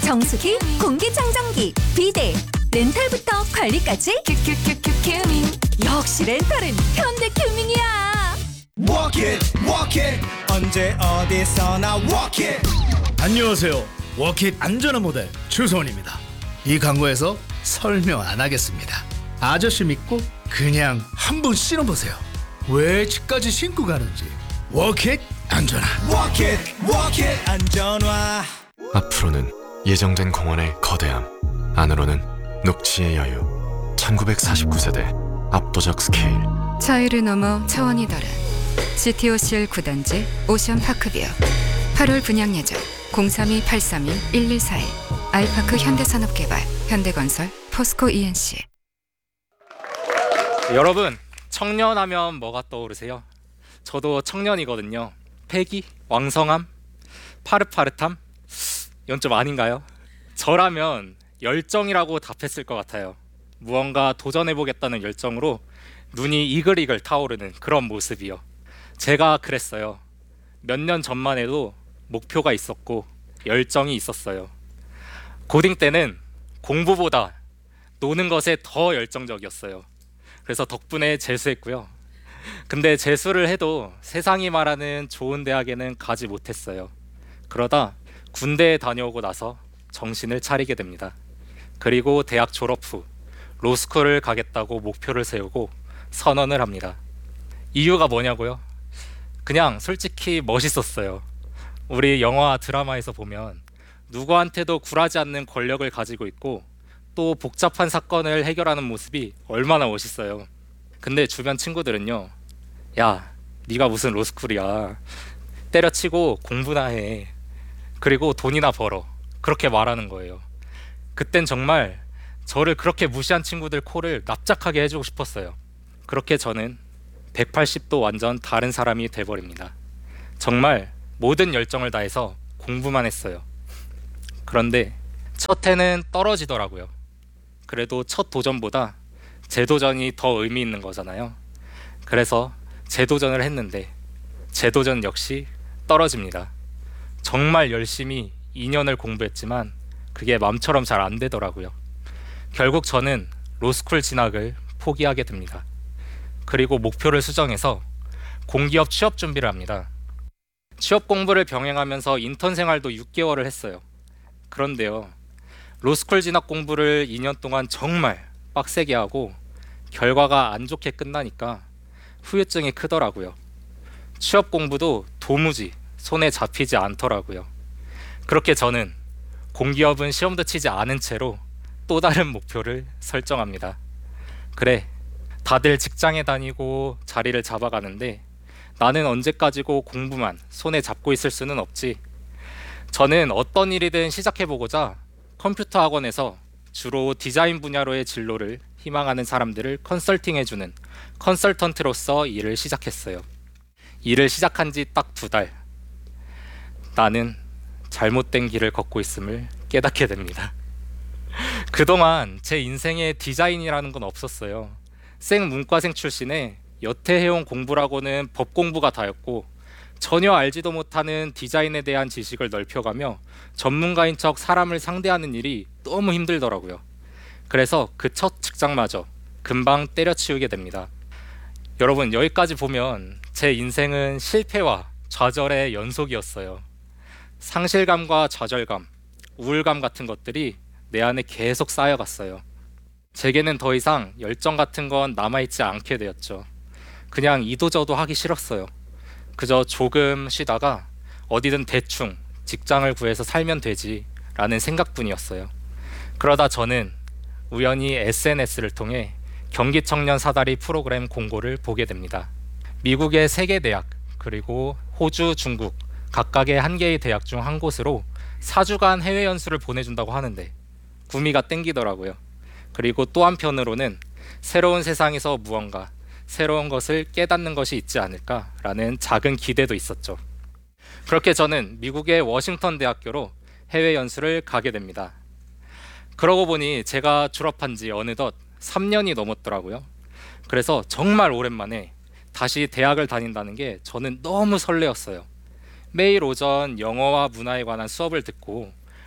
정수기, 공기청정기, 비데, 렌탈부터 관리까지 큐큐큐큐 큐밍. 역시 렌탈은 현대큐밍이야. Walk it 언제 어디서나 walk it. 안녕하세요. 워킷 안전한 모델 추성훈입니다. 이 광고에서 설명 안 하겠습니다. 아저씨 믿고 그냥 한번 신어보세요. 왜 집까지 신고 가는지. 워킷 안전한. Walk it 안전화. 앞으로는 예정된 공원의 거대함, 안으로는 녹지의 여유. 1949세대 압도적 스케일. 차이를 넘어 차원이 다른 GTOCL 9단지 오션파크뷰 8월 분양 예정 032-832-1141 아이파크 현대산업개발 현대건설 포스코 ENC. 여러분, 청년하면 뭐가 떠오르세요? 저도 청년이거든요. 패기, 왕성함, 파릇파릇함? 이건 좀 아닌가요? 저라면 열정이라고 답했을 것 같아요. 무언가 도전해보겠다는 열정으로 눈이 이글이글 타오르는 그런 모습이요. 제가 그랬어요. 몇 년 전만 해도 목표가 있었고 열정이 있었어요. 고딩 때는 공부보다 노는 것에 더 열정적이었어요. 그래서 덕분에 재수했고요. 근데 재수를 해도 세상이 말하는 좋은 대학에는 가지 못했어요. 그러다 군대에 다녀오고 나서 정신을 차리게 됩니다. 그리고 대학 졸업 후 로스쿨을 가겠다고 목표를 세우고 선언을 합니다. 이유가 뭐냐고요? 그냥 솔직히 멋있었어요. 우리 영화 드라마에서 보면 누구한테도 굴하지 않는 권력을 가지고 있고 또 복잡한 사건을 해결하는 모습이 얼마나 멋있어요. 근데 주변 친구들은요, 야, 네가 무슨 로스쿨이야, 때려치고 공부나 해, 그리고 돈이나 벌어, 그렇게 말하는 거예요. 그땐 정말 저를 그렇게 무시한 친구들 코를 납작하게 해주고 싶었어요. 그렇게 저는 180도 완전 다른 사람이 돼버립니다. 정말 모든 열정을 다해서 공부만 했어요. 그런데 첫 해는 떨어지더라고요. 그래도 첫 도전보다 재도전이 더 의미 있는 거잖아요. 그래서 재도전을 했는데 재도전 역시 떨어집니다. 정말 열심히 2년을 공부했지만 그게 맘처럼 잘 안 되더라고요. 결국 저는 로스쿨 진학을 포기하게 됩니다. 그리고 목표를 수정해서 공기업 취업 준비를 합니다. 취업 공부를 병행하면서 인턴 생활도 6개월을 했어요. 그런데요, 로스쿨 진학 공부를 2년 동안 정말 빡세게 하고 결과가 안 좋게 끝나니까 후유증이 크더라고요. 취업 공부도 도무지 손에 잡히지 않더라고요. 그렇게 저는 공기업은 시험도 치지 않은 채로 또 다른 목표를 설정합니다. 그래, 다들 직장에 다니고 자리를 잡아가는데 나는 언제까지고 공부만 손에 잡고 있을 수는 없지. 저는 어떤 일이든 시작해보고자 컴퓨터 학원에서 주로 디자인 분야로의 진로를 희망하는 사람들을 컨설팅해주는 컨설턴트로서 일을 시작했어요. 일을 시작한 지 딱 2달. 나는 잘못된 길을 걷고 있음을 깨닫게 됩니다. 그동안 제 인생에 디자인이라는 건 없었어요. 생 문과생 출신에 여태 해온 공부라고는 법 공부가 다였고 전혀 알지도 못하는 디자인에 대한 지식을 넓혀가며 전문가인 척 사람을 상대하는 일이 너무 힘들더라고요. 그래서 그 첫 직장마저 금방 때려치우게 됩니다. 여러분, 여기까지 보면 제 인생은 실패와 좌절의 연속이었어요. 상실감과 좌절감, 우울감 같은 것들이 내 안에 계속 쌓여갔어요. 제게는 더 이상 열정 같은 건 남아있지 않게 되었죠. 그냥 이도저도 하기 싫었어요. 그저 조금 쉬다가 어디든 대충 직장을 구해서 살면 되지 라는 생각뿐이었어요. 그러다 저는 우연히 SNS를 통해 경기청년 사다리 프로그램 공고를 보게 됩니다. 미국의 3개 대학 그리고 호주, 중국 각각의 1개의 대학 중 한 곳으로 4주간 해외 연수를 보내준다고 하는데 구미가 땡기더라고요. 그리고 또 한편으로는 새로운 세상에서 무언가 새로운 것을 깨닫는 것이 있지 않을까라는 작은 기대도 있었죠. 그렇게 저는 미국의 워싱턴 대학교로 해외 연수를 가게 됩니다. 그러고 보니 제가 졸업한 지 어느덧 3년이 넘었더라고요. 그래서 정말 오랜만에 다시 대학을 다닌다는 게 저는 너무 설레었어요. 매일 오전 영어와 문화에 관한 수업을 듣고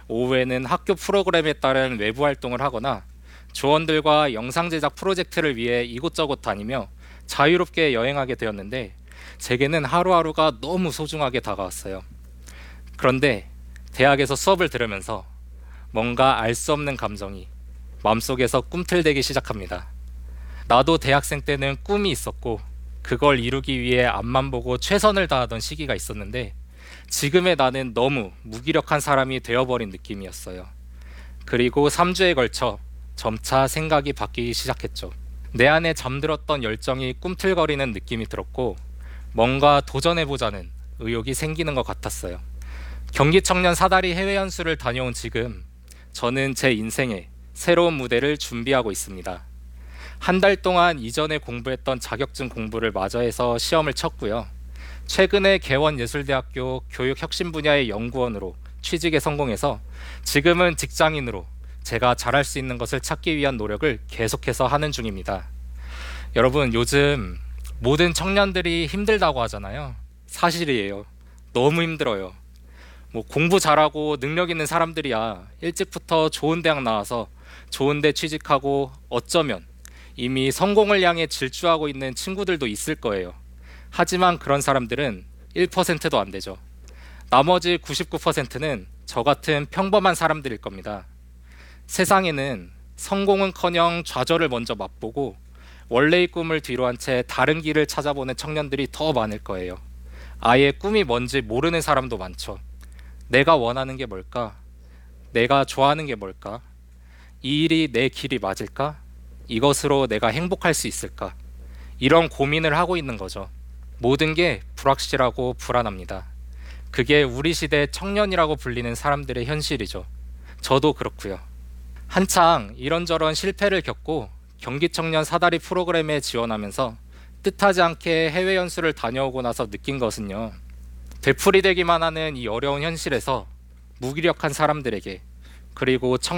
오후에는 학교 프로그램에 따른 외부 활동을 하거나 조원들과 영상 제작 프로젝트를 위해 이곳저곳 다니며 자유롭게 여행하게 되었는데 제게는 하루하루가 너무 소중하게 다가왔어요. 그런데 대학에서 수업을 들으면서 뭔가 알 수 없는 감정이 마음속에서 꿈틀대기 시작합니다. 나도 대학생 때는 꿈이 있었고 그걸 이루기 위해 앞만 보고 최선을 다하던 시기가 있었는데 지금의 나는 너무 무기력한 사람이 되어버린 느낌이었어요. 그리고 3주에 걸쳐 점차 생각이 바뀌기 시작했죠. 내 안에 잠들었던 열정이 꿈틀거리는 느낌이 들었고 뭔가 도전해보자는 의욕이 생기는 것 같았어요. 경기 청년 사다리 해외 연수를 다녀온 지금 저는 제 인생에 새로운 무대를 준비하고 있습니다. 한 달 동안 이전에 공부했던 자격증 공부를 마저 해서 시험을 쳤고요. 최근에 개원예술대학교 교육혁신 분야의 연구원으로 취직에 성공해서 지금은 직장인으로 제가 잘할 수 있는 것을 찾기 위한 노력을 계속해서 하는 중입니다. 여러분, 요즘 모든 청년들이 힘들다고 하잖아요. 사실이에요. 너무 힘들어요. 공부 잘하고 능력 있는 사람들이야 일찍부터 좋은 대학 나와서 좋은 데 취직하고 어쩌면 이미 성공을 향해 질주하고 있는 친구들도 있을 거예요. 하지만 그런 사람들은 1%도 안 되죠. 나머지 99%는 저 같은 평범한 사람들일 겁니다. 세상에는 성공은커녕 좌절을 먼저 맛보고 원래의 꿈을 뒤로한 채 다른 길을 찾아보는 청년들이 더 많을 거예요. 아예 꿈이 뭔지 모르는 사람도 많죠. 내가 원하는 게 뭘까? 내가 좋아하는 게 뭘까? 이 일이 내 길이 맞을까? 이것으로 내가 행복할 수 있을까? 이런 고민을 하고 있는 거죠. 모든 게 불확실하고 불안합니다. 그게 우리 시대 청년이라고 불리는 사람들의 현실이죠. 저도 그렇고요. 한창 이런저런 실패를 겪고 경기청년 사다리 프로그램에 지원하면서 뜻하지 않게 해외 연수를 다녀오고 나서 느낀 것은요. 되풀이되기만 하는 이 어려운 현실에서 무기력한 사람들에게 그리고